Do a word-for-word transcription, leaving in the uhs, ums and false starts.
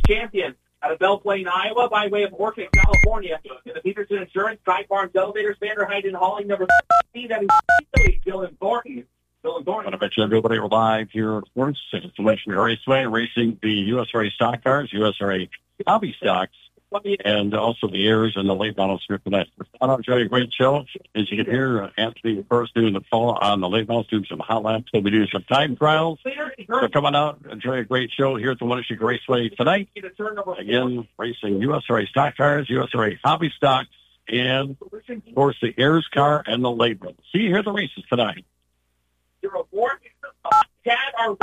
champion out of Belle Plaine, Iowa, by way of Orchid, California. In the Peterson Insurance, Sky Farms Elevators, Vanderhyde and Hauling, number fifteen. That is really Dylan Thornton. Dylan Thornton. I want to mention everybody we're live here, of course, at Information Raceway, racing the U S R A stock cars, U S R A hobby stocks, and also the airs and the late model strip tonight. I'll enjoy a great show. As you can hear, uh, Anthony first doing the call on the late models, doing some hot laps. We'll be doing some time trials. So coming out, enjoy a great show here at the Winnebago Raceway tonight. Again, racing U S R A stock cars, U S R A hobby stocks, and, of course, the airs car and the late model. See you here at the races tonight. Zero four. Uh, Chad, our